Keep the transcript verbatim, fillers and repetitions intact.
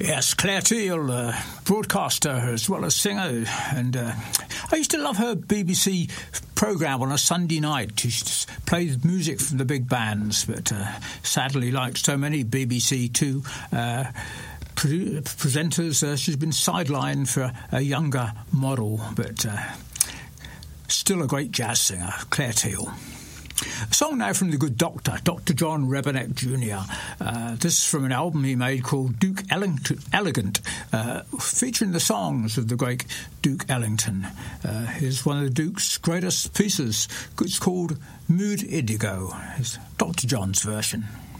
Yes, Claire Teal, uh, broadcaster as well as singer, and uh, I used to love her B B C programme on a Sunday night. She used to play music from the big bands, but uh, sadly, like so many B B C Two uh, pre- presenters, uh, she's been sidelined for a younger model, but uh, still a great jazz singer, Claire Teal. A song now from the good doctor, Doctor John Rebennack Junior Uh, this is from an album he made called Duke Ellington, Elegant, uh, featuring the songs of the great Duke Ellington. Uh, here's one of the Duke's greatest pieces. It's called Mood Indigo. It's Doctor John's version.